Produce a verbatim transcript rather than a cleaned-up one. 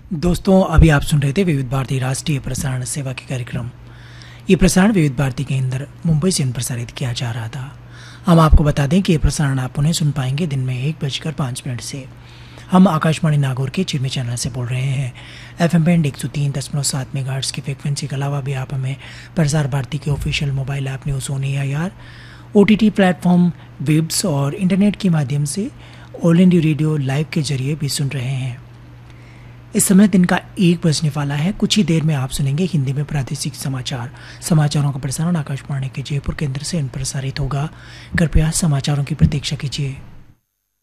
दोस्तों, अभी आप सुन रहे थे विविध भारती राष्ट्रीय प्रसारण सेवा के कार्यक्रम। ये प्रसारण विविध भारती के अंदर मुंबई से प्रसारित किया जा रहा था। हम आपको बता दें कि ये प्रसारण आप उन्हें सुन पाएंगे दिन में एक बजकर पाँच मिनट से। हम आकाशवाणी नागौर के चिरमी चैनल से बोल रहे हैं। एफ एम बैंड एक सौ तीन दशमलव सात मेगाहर्ट्ज की फ्रिक्वेंसी के अलावा भी आप हमें प्रसार भारती के official mobile app news on AIR, O T T platform webs और इंटरनेट के माध्यम से ऑल इंडिया रेडियो लाइव के जरिए भी सुन रहे हैं। इस समय दिन का एक बजने वाला है। कुछ ही देर में आप सुनेंगे हिंदी में प्रादेशिक समाचार। समाचारों का प्रसारण आकाशवाणी के जयपुर केंद्र से प्रसारित होगा। कृपया समाचारों की प्रतीक्षा कीजिए।